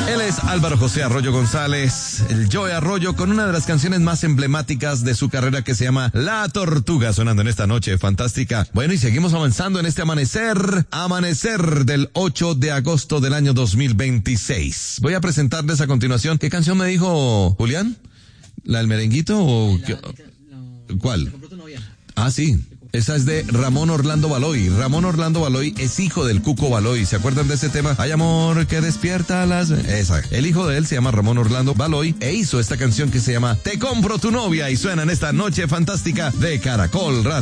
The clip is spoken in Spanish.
Él es Álvaro José Arroyo González, el Joe Arroyo, con una de las canciones más emblemáticas de su carrera que se llama La Tortuga, sonando en esta noche fantástica. Bueno, y seguimos avanzando en este amanecer del 8 de agosto del año 2026. Voy a presentarles a continuación. ¿Qué canción me dijo Julián? ¿La del merenguito o qué? ¿Cuál? Ah, sí. Esa es de Ramón Orlando Baloy. Ramón Orlando Baloy es hijo del Cuco Baloy. ¿Se acuerdan de ese tema? Hay amor que despierta las... Esa. El hijo de él se llama Ramón Orlando Baloy e hizo esta canción que se llama Te compro tu novia y suena en esta noche fantástica de Caracol Radio.